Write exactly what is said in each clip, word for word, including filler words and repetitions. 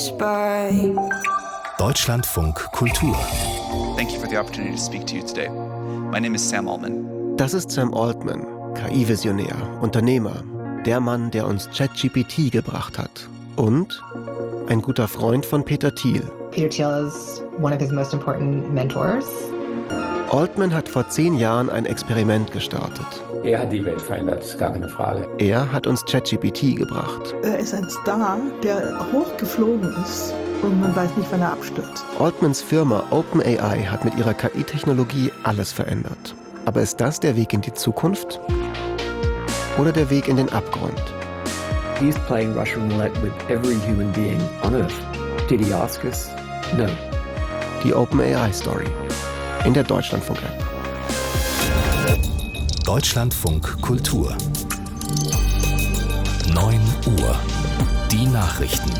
pass by. Deutschlandfunk Kultur. Thank you for the opportunity to speak to you today. My name is Sam Altman. Das ist Sam Altman, K I-Visionär, Unternehmer, der Mann, der uns ChatGPT gebracht hat. Und ein guter Freund von Peter Thiel. Peter Thiel is one of his most important mentors. Altman hat vor zehn Jahren ein Experiment gestartet. Er hat die Welt verändert, ist gar keine Frage. Er hat uns ChatGPT gebracht. Er ist ein Star, der hochgeflogen ist und man weiß nicht, wann er abstürzt. Altmans Firma OpenAI hat mit ihrer K I-Technologie alles verändert. Aber ist das der Weg in die Zukunft? Oder der Weg in den Abgrund? He's playing Russian roulette with every human being on Earth. Did he ask us? No. Die OpenAI-Story. In der Deutschlandfunk-App. Deutschlandfunk Kultur. neun Uhr. Die Nachrichten.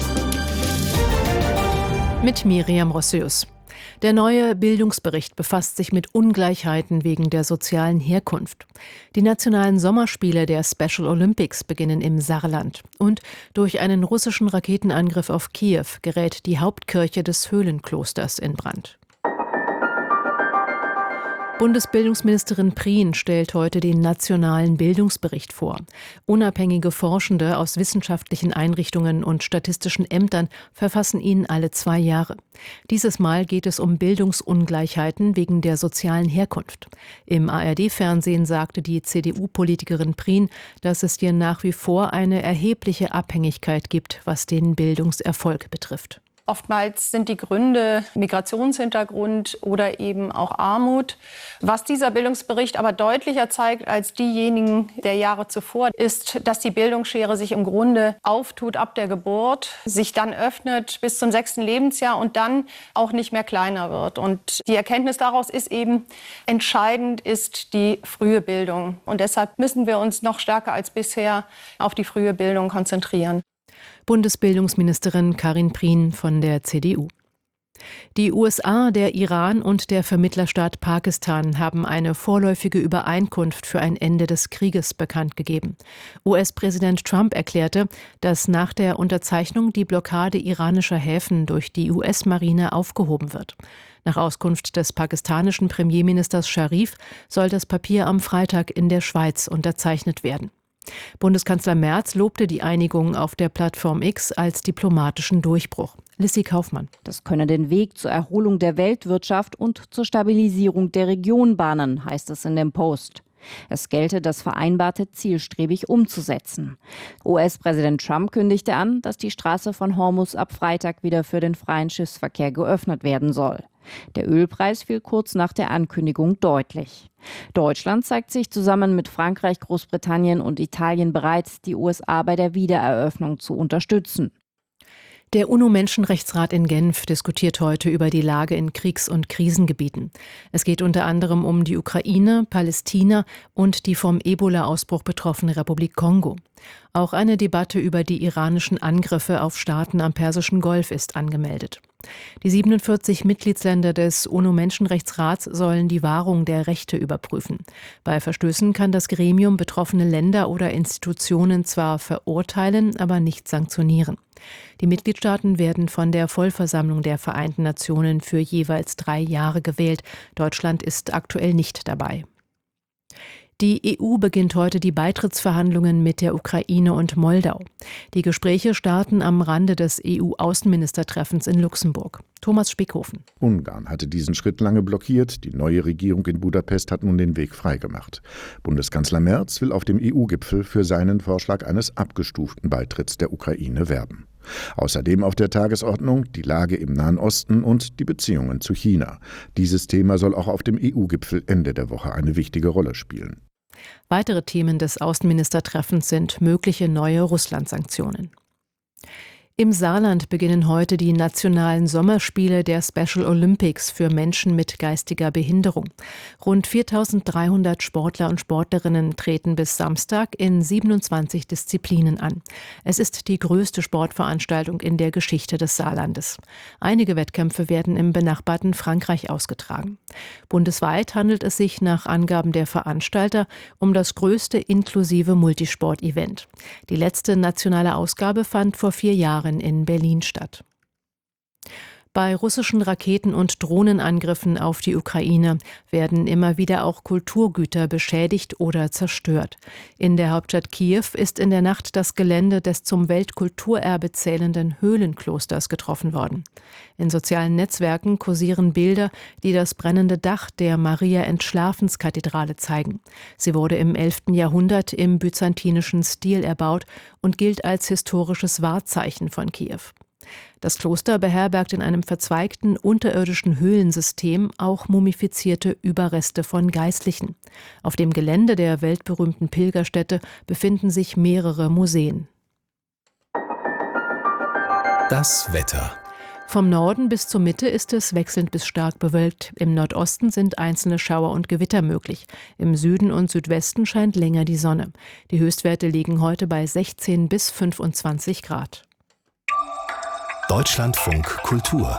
Mit Miriam Rossius. Der neue Bildungsbericht befasst sich mit Ungleichheiten wegen der sozialen Herkunft. Die nationalen Sommerspiele der Special Olympics beginnen im Saarland. Und durch einen russischen Raketenangriff auf Kiew gerät die Hauptkirche des Höhlenklosters in Brand. Bundesbildungsministerin Prien stellt heute den nationalen Bildungsbericht vor. Unabhängige Forschende aus wissenschaftlichen Einrichtungen und statistischen Ämtern verfassen ihn alle zwei Jahre. Dieses Mal geht es um Bildungsungleichheiten wegen der sozialen Herkunft. Im A R D-Fernsehen sagte die C D U-Politikerin Prien, dass es hier nach wie vor eine erhebliche Abhängigkeit gibt, was den Bildungserfolg betrifft. Oftmals sind die Gründe Migrationshintergrund oder eben auch Armut. Was dieser Bildungsbericht aber deutlicher zeigt als diejenigen der Jahre zuvor, ist, dass die Bildungsschere sich im Grunde auftut ab der Geburt, sich dann öffnet bis zum sechsten Lebensjahr und dann auch nicht mehr kleiner wird. Und die Erkenntnis daraus ist eben, entscheidend ist die frühe Bildung. Und deshalb müssen wir uns noch stärker als bisher auf die frühe Bildung konzentrieren. Bundesbildungsministerin Karin Prien von der C D U. Die U S A, der Iran und der Vermittlerstaat Pakistan haben eine vorläufige Übereinkunft für ein Ende des Krieges bekannt gegeben. U S-Präsident Trump erklärte, dass nach der Unterzeichnung die Blockade iranischer Häfen durch die U S-Marine aufgehoben wird. Nach Auskunft des pakistanischen Premierministers Sharif soll das Papier am Freitag in der Schweiz unterzeichnet werden. Bundeskanzler Merz lobte die Einigung auf der Plattform X als diplomatischen Durchbruch. Lissy Kaufmann. Das könne den Weg zur Erholung der Weltwirtschaft und zur Stabilisierung der Region bahnen, heißt es in dem Post. Es gelte, das Vereinbarte zielstrebig umzusetzen. U S-Präsident Trump kündigte an, dass die Straße von Hormuz ab Freitag wieder für den freien Schiffsverkehr geöffnet werden soll. Der Ölpreis fiel kurz nach der Ankündigung deutlich. Deutschland zeigt sich zusammen mit Frankreich, Großbritannien und Italien bereit, die U S A bei der Wiedereröffnung zu unterstützen. Der UNO-Menschenrechtsrat in Genf diskutiert heute über die Lage in Kriegs- und Krisengebieten. Es geht unter anderem um die Ukraine, Palästina und die vom Ebola-Ausbruch betroffene Republik Kongo. Auch eine Debatte über die iranischen Angriffe auf Staaten am Persischen Golf ist angemeldet. Die siebenundvierzig Mitgliedsländer des UNO-Menschenrechtsrats sollen die Wahrung der Rechte überprüfen. Bei Verstößen kann das Gremium betroffene Länder oder Institutionen zwar verurteilen, aber nicht sanktionieren. Die Mitgliedstaaten werden von der Vollversammlung der Vereinten Nationen für jeweils drei Jahre gewählt. Deutschland ist aktuell nicht dabei. Die E U beginnt heute die Beitrittsverhandlungen mit der Ukraine und Moldau. Die Gespräche starten am Rande des E U-Außenministertreffens in Luxemburg. Thomas Spickhofen. Ungarn hatte diesen Schritt lange blockiert. Die neue Regierung in Budapest hat nun den Weg freigemacht. Bundeskanzler Merz will auf dem E U-Gipfel für seinen Vorschlag eines abgestuften Beitritts der Ukraine werben. Außerdem auf der Tagesordnung die Lage im Nahen Osten und die Beziehungen zu China. Dieses Thema soll auch auf dem E U-Gipfel Ende der Woche eine wichtige Rolle spielen. Weitere Themen des Außenministertreffens sind mögliche neue Russland-Sanktionen. Im Saarland beginnen heute die nationalen Sommerspiele der Special Olympics für Menschen mit geistiger Behinderung. Rund viertausenddreihundert Sportler und Sportlerinnen treten bis Samstag in siebenundzwanzig Disziplinen an. Es ist die größte Sportveranstaltung in der Geschichte des Saarlandes. Einige Wettkämpfe werden im benachbarten Frankreich ausgetragen. Bundesweit handelt es sich nach Angaben der Veranstalter um das größte inklusive Multisport-Event. Die letzte nationale Ausgabe fand vor vier Jahren Bildhauerin in Berlin statt. Bei russischen Raketen- und Drohnenangriffen auf die Ukraine werden immer wieder auch Kulturgüter beschädigt oder zerstört. In der Hauptstadt Kiew ist in der Nacht das Gelände des zum Weltkulturerbe zählenden Höhlenklosters getroffen worden. In sozialen Netzwerken kursieren Bilder, die das brennende Dach der Maria-Entschlafens-Kathedrale zeigen. Sie wurde im elften Jahrhundert im byzantinischen Stil erbaut und gilt als historisches Wahrzeichen von Kiew. Das Kloster beherbergt in einem verzweigten unterirdischen Höhlensystem auch mumifizierte Überreste von Geistlichen. Auf dem Gelände der weltberühmten Pilgerstätte befinden sich mehrere Museen. Das Wetter. Vom Norden bis zur Mitte ist es wechselnd bis stark bewölkt. Im Nordosten sind einzelne Schauer und Gewitter möglich. Im Süden und Südwesten scheint länger die Sonne. Die Höchstwerte liegen heute bei sechzehn bis fünfundzwanzig Grad. Deutschlandfunk Kultur.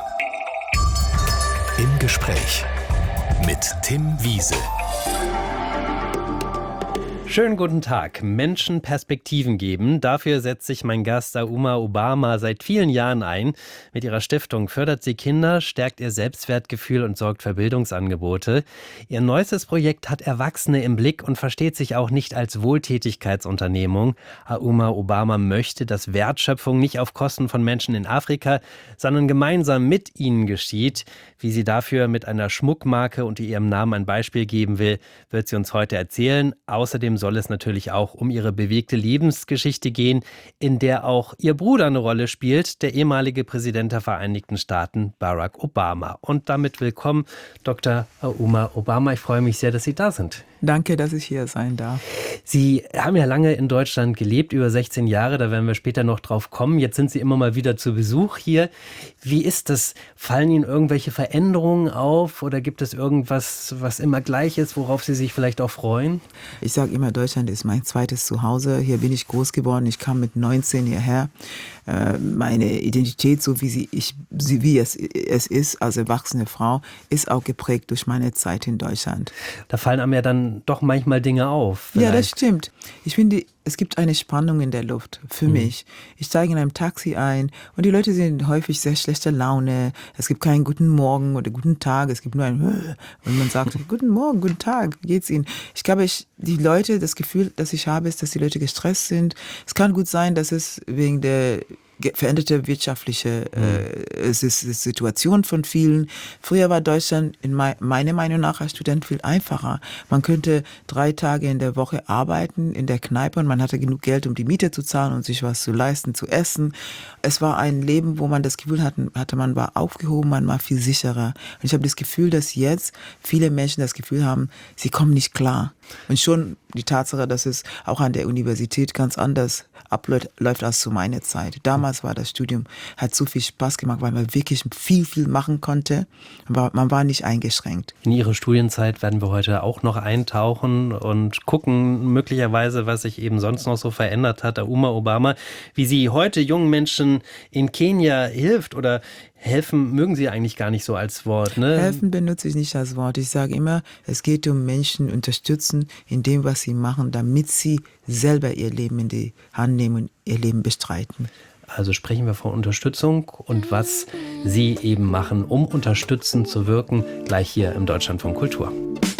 Im Gespräch mit Tim Wiese. Schönen guten Tag. Menschen Perspektiven geben. Dafür setzt sich mein Gast Auma Obama seit vielen Jahren ein. Mit ihrer Stiftung fördert sie Kinder, stärkt ihr Selbstwertgefühl und sorgt für Bildungsangebote. Ihr neuestes Projekt hat Erwachsene im Blick und versteht sich auch nicht als Wohltätigkeitsunternehmung. Auma Obama möchte, dass Wertschöpfung nicht auf Kosten von Menschen in Afrika, sondern gemeinsam mit ihnen geschieht. Wie sie dafür mit einer Schmuckmarke und ihrem Namen ein Beispiel geben will, wird sie uns heute erzählen. Außerdem soll es natürlich auch um ihre bewegte Lebensgeschichte gehen, in der auch ihr Bruder eine Rolle spielt, der ehemalige Präsident der Vereinigten Staaten, Barack Obama. Und damit willkommen, Doktor Auma Obama. Ich freue mich sehr, dass Sie da sind. Danke, dass ich hier sein darf. Sie haben ja lange in Deutschland gelebt, über sechzehn Jahre, da werden wir später noch drauf kommen. Jetzt sind Sie immer mal wieder zu Besuch hier. Wie ist das? Fallen Ihnen irgendwelche Veränderungen auf oder gibt es irgendwas, was immer gleich ist, worauf Sie sich vielleicht auch freuen? Ich sage immer, Deutschland ist mein zweites Zuhause. Hier bin ich groß geworden. Ich kam mit neunzehn hierher. Meine Identität, so wie, sie, ich, wie es, es ist als erwachsene Frau, ist auch geprägt durch meine Zeit in Deutschland. Da fallen einem ja dann doch manchmal Dinge auf. Vielleicht. Ja, das stimmt. Ich finde, es gibt eine Spannung in der Luft für mhm. mich. Ich steige in einem Taxi ein und die Leute sind häufig sehr schlechter Laune. Es gibt keinen guten Morgen oder guten Tag. Es gibt nur ein und man sagt, guten Morgen, guten Tag, wie geht's Ihnen? Ich glaube, ich, die Leute, das Gefühl, das ich habe, ist, dass die Leute gestresst sind. Es kann gut sein, dass es wegen der veränderte wirtschaftliche äh, Situation von vielen. Früher war Deutschland in mei- meiner Meinung nach als Student viel einfacher. Man könnte drei Tage in der Woche arbeiten in der Kneipe und man hatte genug Geld, um die Miete zu zahlen und sich was zu leisten, zu essen. Es war ein Leben, wo man das Gefühl hatte, hatte man war aufgehoben, man war viel sicherer. Und ich habe das Gefühl, dass jetzt viele Menschen das Gefühl haben, sie kommen nicht klar. Und schon die Tatsache, dass es auch an der Universität ganz anders abläuft als zu meiner Zeit. Damals war das Studium, hat so viel Spaß gemacht, weil man wirklich viel, viel machen konnte. Man war nicht eingeschränkt. In Ihre Studienzeit werden wir heute auch noch eintauchen und gucken möglicherweise, was sich eben sonst noch so verändert hat. Auma Obama, wie sie heute jungen Menschen in Kenia hilft oder helfen mögen Sie eigentlich gar nicht so als Wort, ne? Helfen benutze ich nicht als Wort. Ich sage immer, es geht um Menschen unterstützen in dem, was sie machen, damit sie selber ihr Leben in die Hand nehmen und ihr Leben bestreiten. Also sprechen wir von Unterstützung und was Sie eben machen, um unterstützend zu wirken, gleich hier im Deutschlandfunk Kultur.